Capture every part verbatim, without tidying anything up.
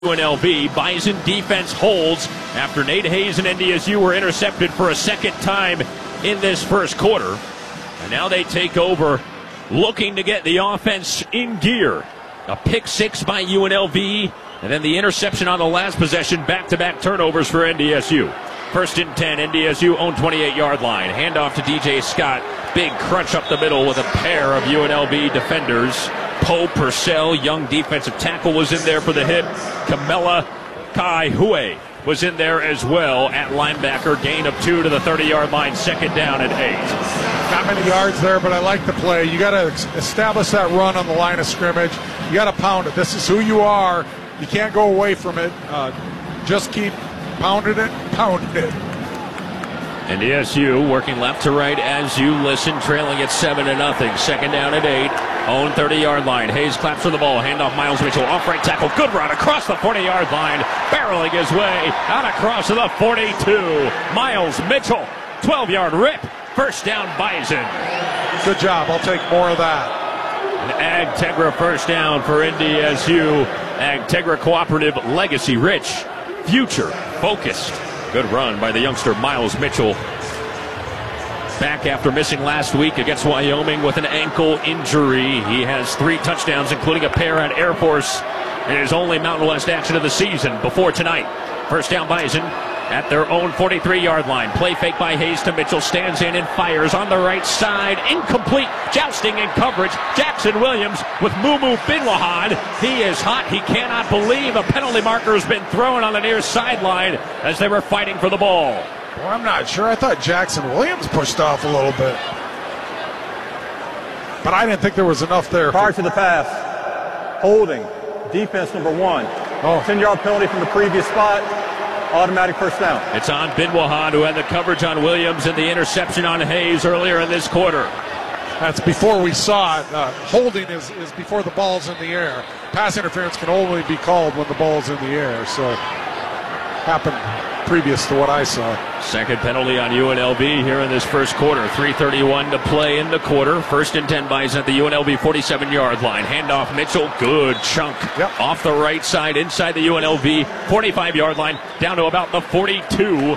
U N L V. Bison defense holds after Nate Hayes and N D S U were intercepted for a second time in this first quarter. And now they take over, looking to get the offense in gear. A pick six by U N L V, and then the interception on the last possession. Back-to-back turnovers for N D S U. First and ten, N D S U own twenty-eight-yard line. Handoff to D J Scott. Big crunch up the middle with a pair of U N L V defenders. Poe Purcell, young defensive tackle, was in there for the hit. Kamela Kai-Hue was in there as well at linebacker. Gain of two to the thirty-yard line. Second down at eight. Not many yards there, but I like the play. You got to establish that run on the line of scrimmage. You got to pound it. This is who you are. You can't go away from it. Uh, just keep pounding it, pounding it. N D S U working left to right as you listen, trailing at seven to nothing. Second down at eight. Own thirty-yard line. Hayes claps for the ball. Handoff Miles Mitchell. Off right tackle. Good run across the forty-yard line. Barreling his way out across to the forty-two. Miles Mitchell. twelve-yard rip. First down, Bison. Good job. I'll take more of that. An Agtegra first down for N D S U. Agtegra Cooperative, legacy rich, future focused. Good run by the youngster Miles Mitchell. Back after missing last week against Wyoming with an ankle injury. He has three touchdowns, including a pair at Air Force in his only Mountain West action of the season before tonight. First down, Bison at their own forty-three-yard line. Play fake by Hayes to Mitchell. Stands in and fires on the right side. Incomplete. Jousting in coverage. Jackson Williams with Mumu Binwahan. He is hot. He cannot believe a penalty marker has been thrown on the near sideline as they were fighting for the ball. Well, I'm not sure. I thought Jackson Williams pushed off a little bit. But I didn't think there was enough there. Prior to the pass, holding, defense number one. Oh. ten-yard penalty from the previous spot. Automatic first down. It's on Binwahan, who had the coverage on Williams and the interception on Hayes earlier in this quarter. That's before we saw it. Uh, holding is, is before the ball's in the air. Pass interference can only be called when the ball's in the air. So, happened previous to what I saw. Second penalty on U N L V here in this first quarter. three thirty-one to play in the quarter. First and ten, Bison at the U N L V forty-seven-yard line. Handoff Mitchell. Good chunk. Yep. Off the right side inside the U N L V forty-five-yard line down to about the forty-two.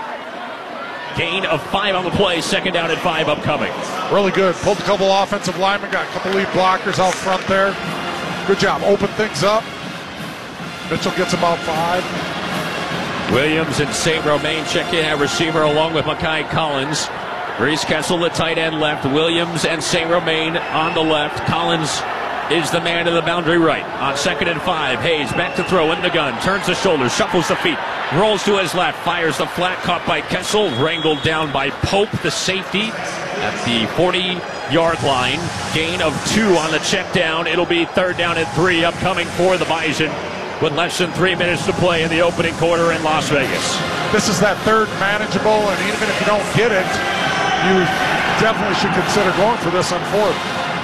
Gain of five on the play. Second down at five upcoming. Really good. Pulled a couple offensive linemen. Got a couple lead blockers out front there. Good job. Open things up. Mitchell gets about five. Williams and Saint Romain check in at receiver along with Makai Collins. Reese Kessel, the tight end, left. Williams and Saint Romain on the left. Collins is the man to the boundary right. On second and five, Hayes back to throw in the gun. Turns the shoulders, shuffles the feet, rolls to his left, fires the flat, caught by Kessel, wrangled down by Pope, the safety, at the forty-yard line. Gain of two on the check down. It'll be third down and three upcoming for the Bison, with less than three minutes to play in the opening quarter in Las Vegas. This is that third manageable, and even if you don't get it, you definitely should consider going for this on fourth.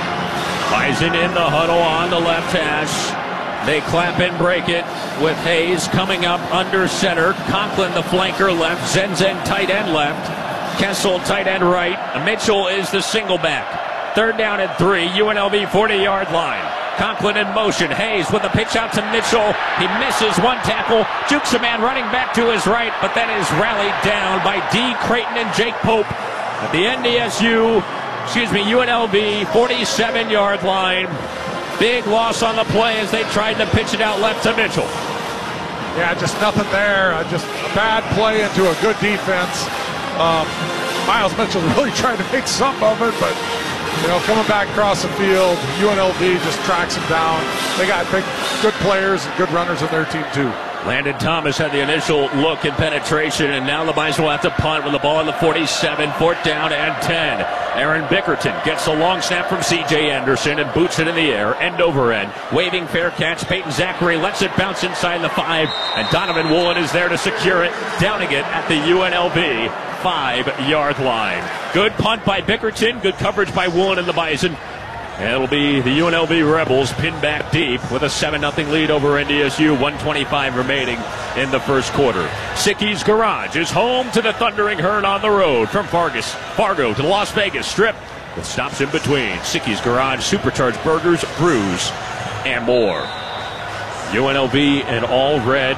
Bison in the huddle on the left hash. They clap and break it with Hayes coming up under center. Conklin, the flanker, left. Zenzen, tight end, left. Kessel, tight end, right. Mitchell is the single back. Third down and three. U N L V forty-yard line. Conklin in motion. Hayes with a pitch out to Mitchell. He misses one tackle. Jukes a man running back to his right, but then is rallied down by D. Creighton and Jake Pope at the N D S U, excuse me, U N L V forty-seven-yard line. Big loss on the play as they tried to pitch it out left to Mitchell. Yeah, just nothing there. Uh, just a bad play into a good defense. Um, Miles Mitchell really tried to make something of it, but you know, coming back across the field, U N L V just tracks him down. They got big, good players and good runners on their team, too. Landon Thomas had the initial look and penetration, and now the Bison will have to punt with the ball on the forty-seven, fourth down and ten. Aaron Bickerton gets a long snap from C J Anderson and boots it in the air, end over end. Waving fair catch, Peyton Zachary lets it bounce inside the five, and Donovan Woolen is there to secure it, downing it at the U N L V five-yard line. Good punt by Bickerton, good coverage by Woolen and the Bison. And it'll be the U N L V Rebels pinned back deep with a seven nothing lead over N D S U. one twenty-five remaining in the first quarter. Sicky's Garage is home to the Thundering Herd on the road from Fargus, Fargo to Las Vegas Strip, with stops in between. Sicky's Garage, supercharged burgers, brews, and more. U N L V in all red.